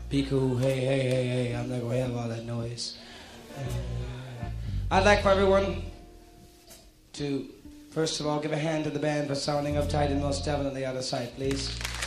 Be cool, hey, hey, hey, hey, I'm not going to have all that noise. I'd like for everyone to, first of all, give a hand to the band for sounding uptight and most definitely out of sight, please.